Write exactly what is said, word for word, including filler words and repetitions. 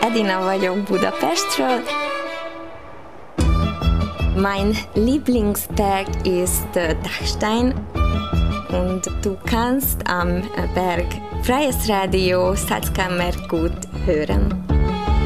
Edina vagyok Budapestről. Mein Lieblingsberg ist Dachstein und du kannst am Berg Freies Radio Salzkammergut hören.